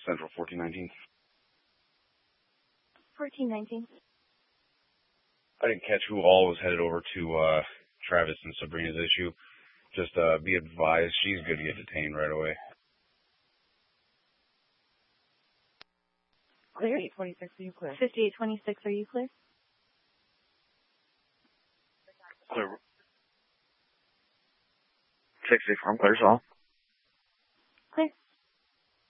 Central 1419. 1419. I didn't catch who all was headed over to Travis and Sabrina's issue. Just be advised, she's going to get detained right away. Clear 826, are you clear? 5826, are you clear? Clear. 64, I'm clear as well.